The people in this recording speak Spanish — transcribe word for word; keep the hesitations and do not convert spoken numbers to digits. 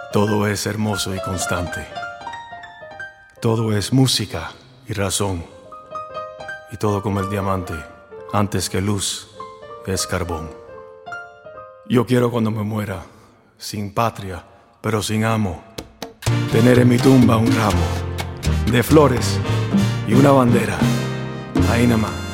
Todo es hermoso y constante. Todo es música y razón. Y todo como el diamante, antes que luz, es carbón. Yo quiero cuando me muera, sin patria, pero sin amo, tener en mi tumba un ramo de flores y una bandera. Ahí nada más.